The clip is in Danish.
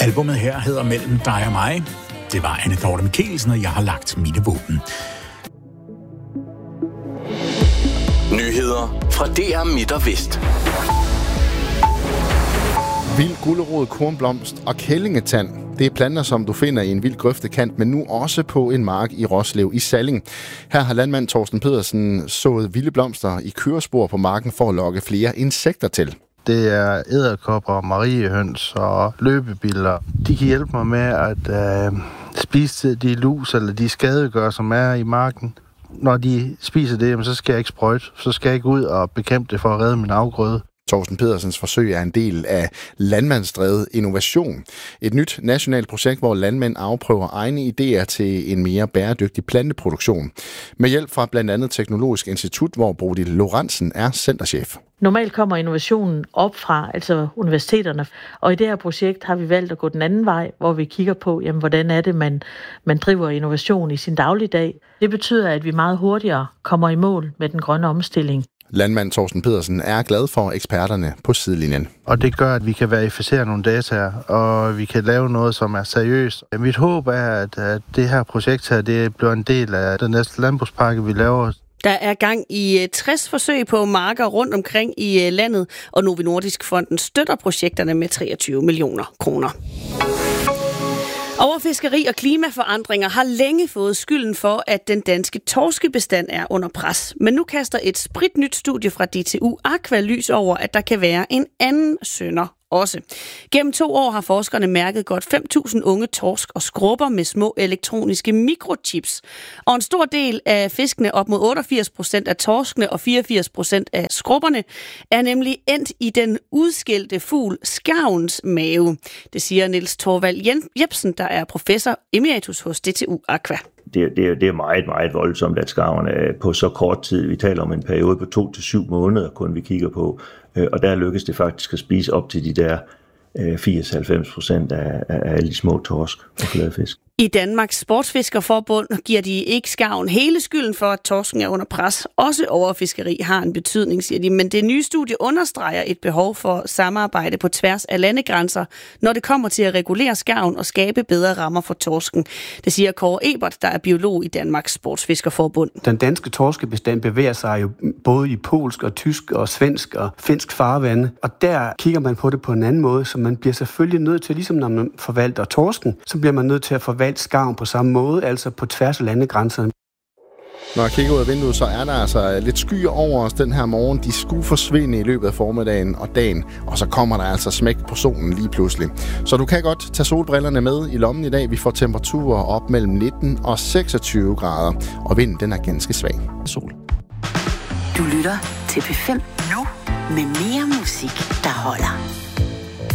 Albummet her hedder Mellem dig og mig. Det var Anne Dorte Mikkelsen, og jeg har lagt mine våben. Nyheder fra DR Midt og Vest. Vild gulerod, kornblomst og kællingetand. Det er planter, som du finder i en vild grøftekant, men nu også på en mark i Roslev i Salling. Her har landmand Torsten Pedersen sået vilde blomster i kørespor på marken for at lokke flere insekter til. Det er edderkopper, mariehøns og løbebiller. De kan hjælpe mig med at spise de lus eller de skadegør, som er i marken. Når de spiser det, så skal jeg ikke sprøjte. Så skal jeg ikke ud og bekæmpe det for at redde min afgrøde. Torsten Pedersens forsøg er en del af landmandsdrevet innovation. Et nyt nationalt projekt, hvor landmænd afprøver egne idéer til en mere bæredygtig planteproduktion. Med hjælp fra blandt andet Teknologisk Institut, hvor Bodil Lorentzen er centerchef. Normalt kommer innovationen op fra, altså universiteterne, og i det her projekt har vi valgt at gå den anden vej, hvor vi kigger på, jamen, hvordan er det, man driver innovation i sin dagligdag. Det betyder, at vi meget hurtigere kommer i mål med den grønne omstilling. Landmand Torsten Pedersen er glad for eksperterne på sidelinjen. Og det gør, at vi kan verificere nogle data, og vi kan lave noget, som er seriøst. Mit håb er, at det her projekt her, det bliver en del af den næste landbrugspakke, vi laver. Der er gang i 60 forsøg på marker rundt omkring i landet, og Novo Nordisk Fonden støtter projekterne med 23 millioner kroner. Overfiskeri og klimaforandringer har længe fået skylden for, at den danske torskebestand er under pres. Men nu kaster et spritnyt studie fra DTU Aqua lys over, at der kan være en anden synder også. Gennem 2 år har forskerne mærket godt 5.000 unge torsk og skrubber med små elektroniske mikrochips. Og en stor del af fiskene, op mod 88% af torskene og 84% af skrubberne, er nemlig endt i den udskilte fugl skarvens mave. Det siger Niels Thorvald Jebsen, der er professor emeritus hos DTU Aqua. Det er meget, meget voldsomt, at skarven på så kort tid, vi taler om en periode på 2 til 7 måneder, kun vi kigger på, og der lykkes det faktisk at spise op til de der 80-90% af alle de små torsk og fladfisk. I Danmarks Sportsfiskerforbund giver de ikke skarven hele skylden for, at torsken er under pres. Også overfiskeri har en betydning, siger de, men det nye studie understreger et behov for samarbejde på tværs af landegrænser, når det kommer til at regulere skarven og skabe bedre rammer for torsken. Det siger Kåre Ebert, der er biolog i Danmarks Sportsfiskerforbund. Den danske torskebestand bevæger sig jo både i polsk og tysk og svensk og finsk farvande, og der kigger man på det på en anden måde, så man bliver selvfølgelig nødt til, ligesom når man forvalter torsken, så bliver man nødt til at forvalte skarven på samme måde, altså på tværs af landegrænserne. Når jeg kigger ud af vinduet, så er der altså lidt skyer over os den her morgen. De skulle forsvinde i løbet af formiddagen og dagen, og så kommer der altså smæk på solen lige pludselig. Så du kan godt tage solbrillerne med i lommen i dag. Vi får temperaturer op mellem 19 og 26 grader, og vinden den er ganske svag. Sol. Du lytter til P5 nu med mere musik, der holder.